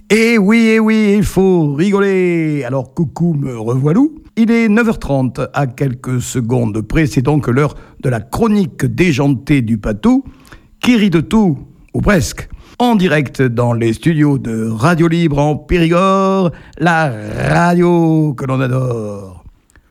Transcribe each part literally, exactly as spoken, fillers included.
Eh oui, eh oui, il faut rigoler. Alors coucou, me revoilou. Il est neuf heures trente, à quelques secondes près, c'est donc l'heure de la chronique déjantée du Patou, qui rit de tout, ou presque, en direct dans les studios de Radio Libre en Périgord, la radio que l'on adore.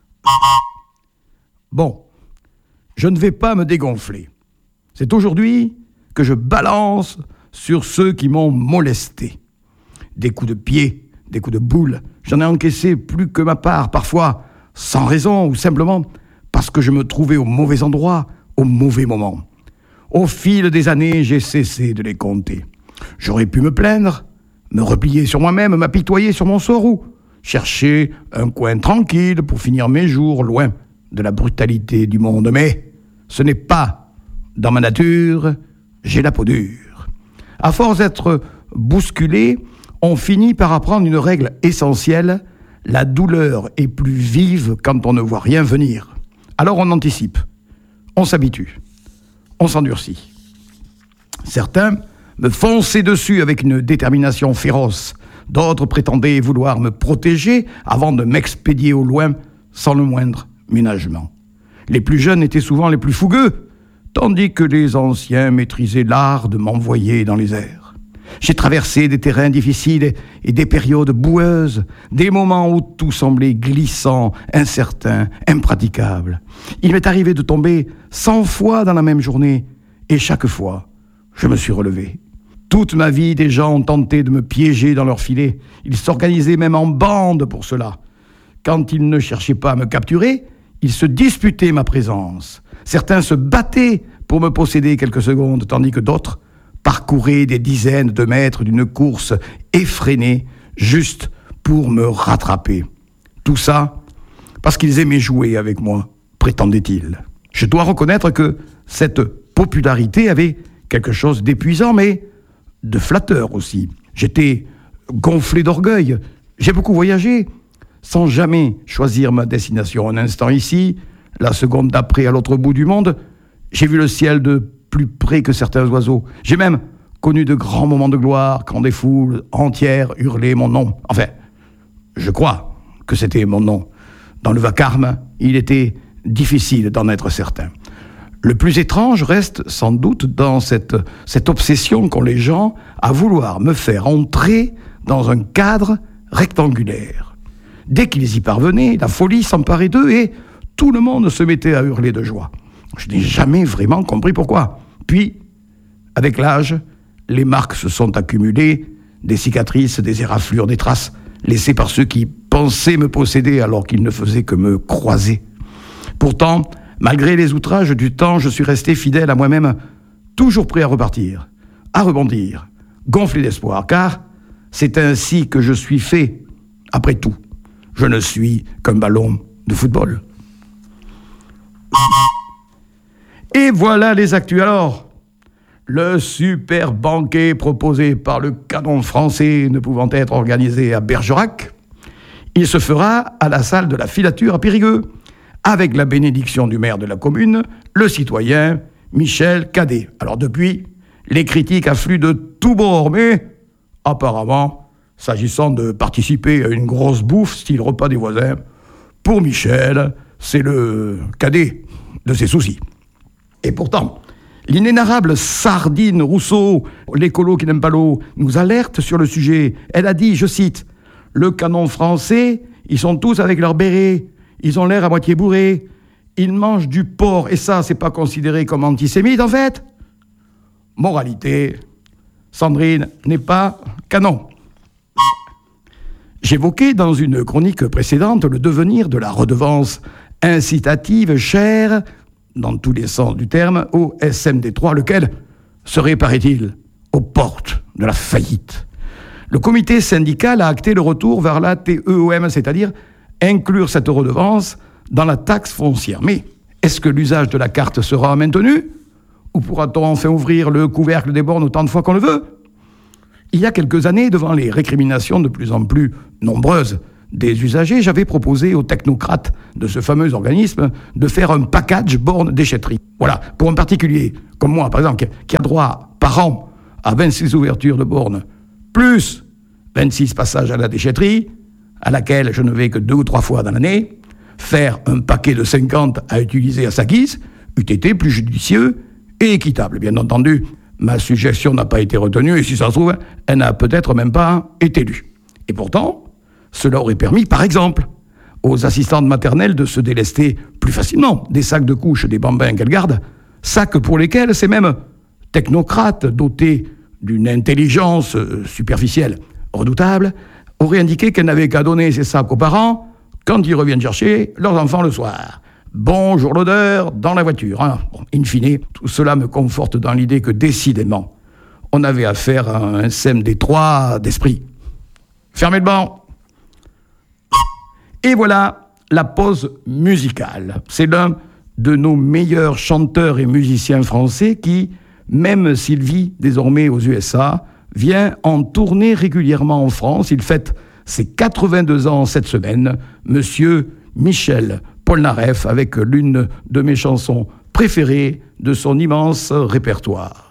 Bon, je ne vais pas me dégonfler. C'est aujourd'hui que je balance sur ceux qui m'ont molesté. Des coups de pied, des coups de boule, j'en ai encaissé plus que ma part, parfois sans raison ou simplement parce que je me trouvais au mauvais endroit, au mauvais moment. Au fil des années, j'ai cessé de les compter. J'aurais pu me plaindre, me replier sur moi-même, m'apitoyer sur mon sort ou chercher un coin tranquille pour finir mes jours loin de la brutalité du monde. Mais ce n'est pas dans ma nature, j'ai la peau dure. À force d'être bousculé, on finit par apprendre une règle essentielle, la douleur est plus vive quand on ne voit rien venir. Alors on anticipe, on s'habitue, on s'endurcit. Certains me fonçaient dessus avec une détermination féroce, d'autres prétendaient vouloir me protéger avant de m'expédier au loin sans le moindre ménagement. Les plus jeunes étaient souvent les plus fougueux, tandis que les anciens maîtrisaient l'art de m'envoyer dans les airs. J'ai traversé des terrains difficiles et des périodes boueuses, des moments où tout semblait glissant, incertain, impraticable. Il m'est arrivé de tomber cent fois dans la même journée, et chaque fois, je me suis relevé. Toute ma vie, des gens ont tenté de me piéger dans leur filet. Ils s'organisaient même en bande pour cela. Quand ils ne cherchaient pas à me capturer, ils se disputaient ma présence. Certains se battaient pour me posséder quelques secondes, tandis que d'autres parcouraient des dizaines de mètres d'une course effrénée juste pour me rattraper. Tout ça parce qu'ils aimaient jouer avec moi, prétendait-il. Je dois reconnaître que cette popularité avait quelque chose d'épuisant, mais de flatteur aussi. J'étais gonflé d'orgueil. J'ai beaucoup voyagé sans jamais choisir ma destination. Un instant ici, la seconde d'après à l'autre bout du monde, j'ai vu le ciel de plus près que certains oiseaux. J'ai même connu de grands moments de gloire quand des foules entières hurlaient mon nom. Enfin, je crois que c'était mon nom. Dans le vacarme, il était difficile d'en être certain. Le plus étrange reste sans doute dans cette, cette obsession qu'ont les gens à vouloir me faire entrer dans un cadre rectangulaire. Dès qu'ils y parvenaient, la folie s'emparait d'eux et tout le monde se mettait à hurler de joie. Je n'ai jamais vraiment compris pourquoi. Puis, avec l'âge, les marques se sont accumulées, des cicatrices, des éraflures, des traces laissées par ceux qui pensaient me posséder alors qu'ils ne faisaient que me croiser. Pourtant, malgré les outrages du temps, je suis resté fidèle à moi-même, toujours prêt à repartir, à rebondir, gonflé d'espoir, car c'est ainsi que je suis fait. Après tout, je ne suis qu'un ballon de football. Et voilà les actus. Alors, le super banquet proposé par le canon français ne pouvant être organisé à Bergerac, il se fera à la salle de la Filature à Périgueux, avec la bénédiction du maire de la commune, le citoyen Michel Cadet. Alors depuis, les critiques affluent de tous bords, mais apparemment, s'agissant de participer à une grosse bouffe style repas des voisins, pour Michel, c'est le cadet de ses soucis. Et pourtant, l'inénarrable Sardine Rousseau, l'écolo qui n'aime pas l'eau, nous alerte sur le sujet. Elle a dit, je cite, « Le canon français, ils sont tous avec leur béret, ils ont l'air à moitié bourrés, ils mangent du porc, et ça, c'est pas considéré comme antisémite, en fait ?» Moralité, Sandrine n'est pas canon. J'évoquais dans une chronique précédente le devenir de la redevance incitative chère, dans tous les sens du terme, au S M D trois, lequel serait, paraît-il, aux portes de la faillite. Le comité syndical a acté le retour vers la T E O M, c'est-à-dire inclure cette redevance dans la taxe foncière. Mais est-ce que l'usage de la carte sera maintenu ? Ou pourra-t-on enfin ouvrir le couvercle des bornes autant de fois qu'on le veut ? Il y a quelques années, devant les récriminations de plus en plus nombreuses des usagers, j'avais proposé aux technocrates de ce fameux organisme de faire un package borne déchetterie. Voilà, pour un particulier comme moi, par exemple, qui a droit par an à vingt-six ouvertures de bornes, plus vingt-six passages à la déchetterie, à laquelle je ne vais que deux ou trois fois dans l'année, faire un paquet de cinquante à utiliser à sa guise, eût été plus judicieux et équitable. Bien entendu, ma suggestion n'a pas été retenue, et si ça se trouve, elle n'a peut-être même pas été lue. Et pourtant, cela aurait permis, par exemple, aux assistantes maternelles de se délester plus facilement des sacs de couches des bambins qu'elles gardent, sacs pour lesquels ces mêmes technocrates dotés d'une intelligence superficielle redoutable auraient indiqué qu'elles n'avaient qu'à donner ces sacs aux parents quand ils reviennent chercher leurs enfants le soir. Bonjour l'odeur dans la voiture. Hein. Bon, in fine, tout cela me conforte dans l'idée que décidément, on avait affaire à un S E M d'étroit d'esprit. Fermez le banc. Et voilà la pause musicale. C'est l'un de nos meilleurs chanteurs et musiciens français qui, même s'il vit désormais aux U S A, vient en tournée régulièrement en France. Il fête ses quatre-vingt-deux ans cette semaine, Monsieur Michel Polnareff, avec l'une de mes chansons préférées de son immense répertoire.